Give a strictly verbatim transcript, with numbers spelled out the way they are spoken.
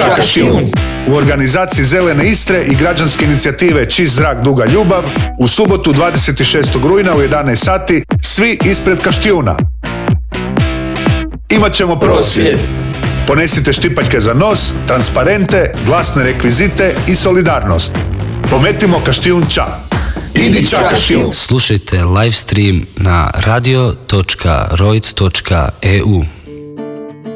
ča Kaštijun. U organizaciji Zelene Istre i građanske inicijative Čist zrak, duga ljubav u subotu dvadeset šestog rujna u jedanaest sati svi ispred Kaštijuna. Imat ćemo prosvjed. Ponesite štipaljke za nos, transparente, glasne rekvizite i solidarnost. Pometimo Kaštijun ča. Idi ča Kaštijun. Slušajte live stream na radio točka rojc točka e u.